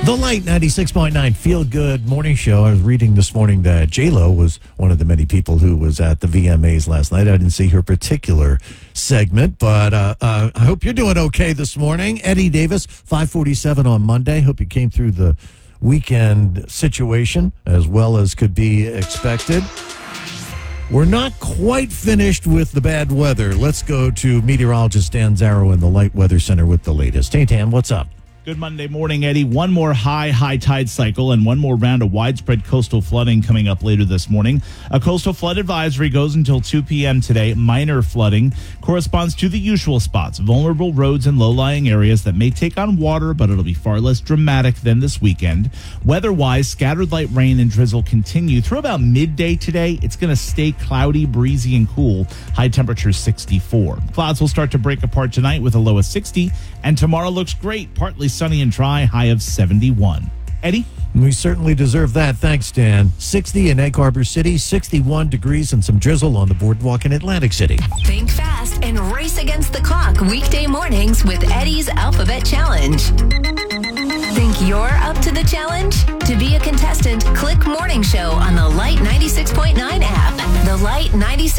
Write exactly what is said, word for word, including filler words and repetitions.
The Light ninety-six point nine Feel Good Morning Show. I was reading this morning that J-Lo was one of the many people who was at the V M As last night. I didn't see her particular segment, but uh, uh, I hope you're doing okay this morning. Eddie Davis, five forty-seven on Monday. Hope you came through the weekend situation as well as could be expected. We're not quite finished with the bad weather. Let's go to meteorologist Dan Zarrow in the Light Weather Center with the latest. Hey, Dan, what's up? Good Monday morning, Eddie. One more high, high tide cycle and one more round of widespread coastal flooding coming up later this morning. A coastal flood advisory goes until two p.m. today. Minor flooding corresponds to the usual spots, vulnerable roads and low-lying areas that may take on water, but it'll be far less dramatic than this weekend. Weather-wise, scattered light rain and drizzle continue through about midday today. It's going to stay cloudy, breezy, and cool. High temperature sixty-four. Clouds will start to break apart tonight with a low of sixty, and tomorrow looks great, partly sunny and dry, high of seventy-one. Eddie? We certainly deserve that. Thanks, Dan. sixty in Egg Harbor City, sixty-one degrees and some drizzle on the boardwalk in Atlantic City. Think fast and race against the clock weekday mornings with Eddie's Alphabet Challenge. Think you're up to the challenge? To be a contestant, click Morning Show on the Light ninety-six point nine app. The Light ninety-six